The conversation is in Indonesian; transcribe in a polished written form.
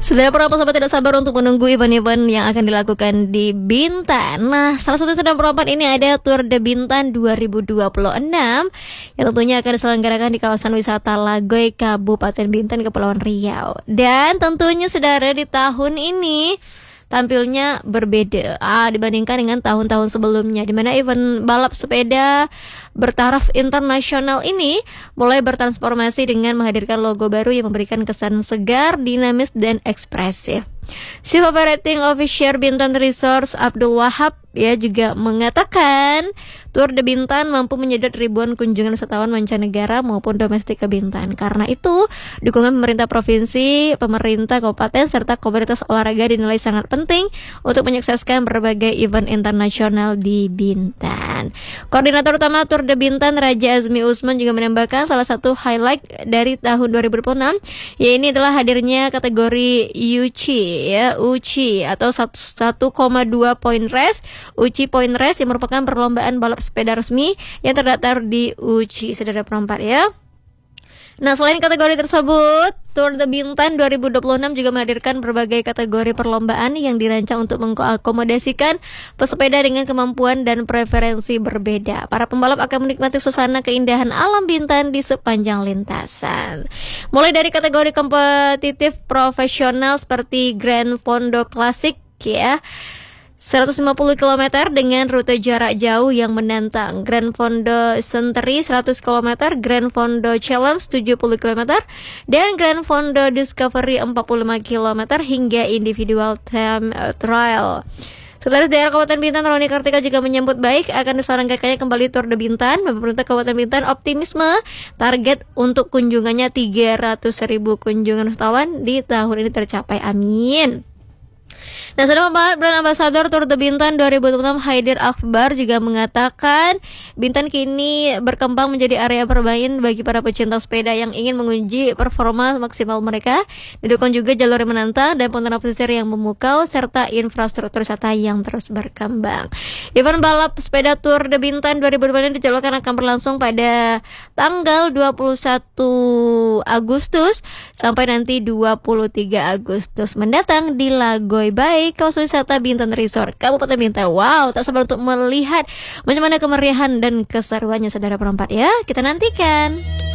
Sudah perempat sahabat tidak sabar untuk menunggu event-event yang akan dilakukan di Bintan. Nah, salah satu sedang perempat ini ada Tour de Bintan 2026 yang tentunya akan diselenggarakan di kawasan wisata Lagoy, Kabupaten Bintan, Kepulauan Riau. Dan tentunya saudara di tahun ini tampilnya berbeda dibandingkan dengan tahun-tahun sebelumnya, di mana event balap sepeda bertaraf internasional ini mulai bertransformasi dengan menghadirkan logo baru yang memberikan kesan segar, dinamis, dan ekspresif. Chief Operating Officer Bintan Resorts Abdul Wahab juga mengatakan Tour de Bintan mampu menyedot ribuan kunjungan wisatawan mancanegara maupun domestik ke Bintan. Karena itu, dukungan pemerintah provinsi, pemerintah kabupaten, serta komunitas olahraga dinilai sangat penting untuk menyukseskan berbagai event internasional di Bintan. Koordinator utama Tour de Bintan, Raja Azmi Usman, juga menambahkan salah satu highlight dari tahun 2026 yaitu adalah hadirnya kategori UCI atau 1,2 point race. UCI Point Race yang merupakan perlombaan balap sepeda resmi yang terdaftar di UCI, saudara perempat ya. Nah, selain kategori tersebut, Tour de Bintan 2026 juga menghadirkan berbagai kategori perlombaan yang dirancang untuk mengakomodasikan pesepeda dengan kemampuan dan preferensi berbeda. Para pembalap akan menikmati suasana keindahan alam Bintan di sepanjang lintasan. Mulai dari kategori kompetitif profesional seperti Grand Fondo Classic 150 km dengan rute jarak jauh yang menantang, Grand Fondo Century 100 km, Grand Fondo Challenge 70 km, dan Grand Fondo Discovery 45 km hingga individual time trial. Sekretaris Daerah Kabupaten Bintan Roni Kartika juga menyambut baik akan diselenggarakannya kembali Tour de Bintan. Pemerintah Kabupaten Bintan optimisme target untuk kunjungannya 300.000 kunjungan wisatawan di tahun ini tercapai. Amin. Nah, saudara brand ambassador Tour de Bintan 2026 Haidir Akbar juga mengatakan Bintan kini berkembang menjadi area bermain bagi para pecinta sepeda yang ingin menguji performa maksimal mereka. Didukung juga jalur yang menantang dan pontonan pesisir yang memukau serta infrastruktur wisata yang terus berkembang. Event balap sepeda Tour de Bintan 2026 dijadwalkan akan berlangsung pada tanggal 21 Agustus sampai nanti 23 Agustus mendatang di Lagoy Bay, kawasan wisata Bintan Resort, Kabupaten Bintan. Wow, tak sabar untuk melihat bagaimana kemeriahan dan keseruannya, saudara perempat ya. Kita nantikan.